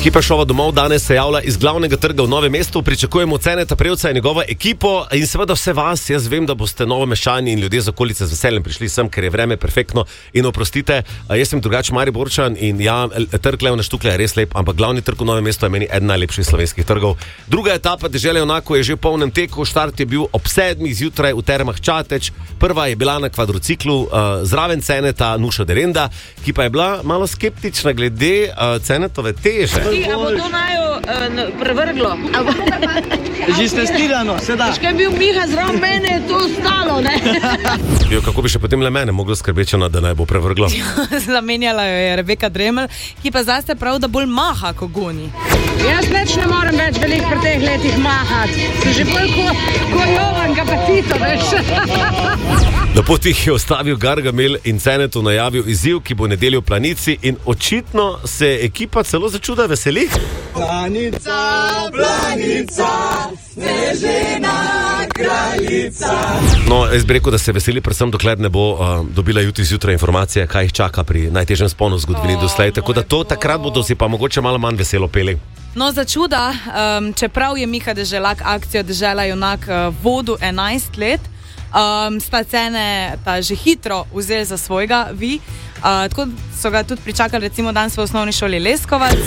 Ekipa Šova domov danes se javlja iz glavnega trga v Novem mestu. Pričakujemo Ceneta Prevca in njegovo ekipo in seveda vse vas. Jaz vem, da boste Novomeščani in ljudje z okolice z veseljem prišli sem, ker je vreme perfektno. In oprostite, jaz sem drugače Mariborčan in ja, trg Leona Štukla je res lep, ampak glavni trg v Novem mestu je meni eden najlepših slovenskih trgov. Druga etapa dežele Junakov je že v polnem teku. Štart je bil ob 7:00 zjutraj v Termah Čateč. Prva je bila na kvadrociklu zraven Ceneta Nuša Derenda, ki pa je bila malo skeptična glede Cenetove teže. A bo to naju prevrglo? Že ste stirano, sedaj. Škaj je bil Miha zraven mene, je to ostalo, ne? Jo, kako bi še potem le mene moglo skrbeti, da naj bo prevrglo? Zamenjala jo je Rebeka Dremelj, ki pa zaste prav, da bolj maha, ko goni. Jaz več ne morem več veliko pri teh letih mahati. Se že bolj ko Jovan Kapacito, veš. Na poti je ostavil Gargamel in Cenetu najavil izziv, ki bo nedeljo v Planici in očitno se ekipa celo začuda veseli. Planica, planica, snežena kraljica. No, jaz bi rekel, da se veseli predvsem, dokler ne bo dobila jutri zjutraj informacije, kaj jih čaka pri najtežjem sponu v zgodovini doslej. Tako da to takrat bodo si pa mogoče malo manj veselo peli. No, za čuda, čeprav je Miha Deželak akcijo Dežela Junak vodil 11 let, sta Ceneta že hitro vzeli za svojega tako so ga tudi pričakali recimo danes v osnovni šoli Leskovac.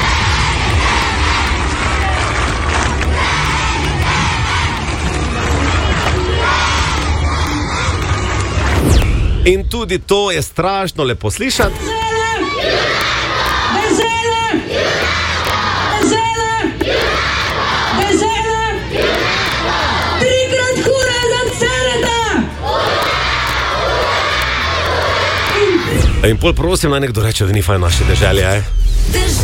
In tudi to je strašno lepo slišati. In pol prosim, naj nekdo reče, da ni fajn naše deželje,